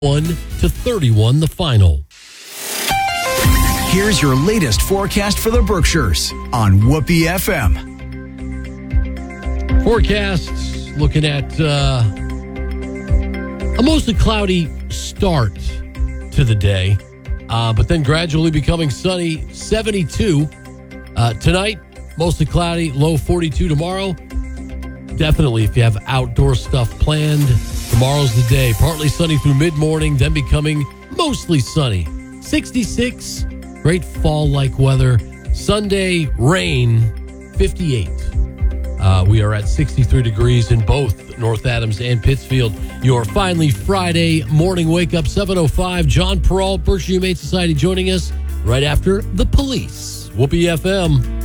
1-31 the final. Here's your latest forecast for the Berkshires on Whoopee FM. Forecasts looking at a mostly cloudy start to the day, but then gradually becoming sunny, 72 tonight, mostly cloudy, low 42 tomorrow. Definitely, if you have outdoor stuff planned, tomorrow's the day. Partly sunny through mid-morning, then becoming mostly sunny. 66, great fall-like weather. Sunday, rain, 58. We are at 63 degrees in both North Adams and Pittsfield. Your finally Friday morning wake-up, 7:05. John Peralt, Berkshire Humane Society, joining us right after the police. Whoopee FM.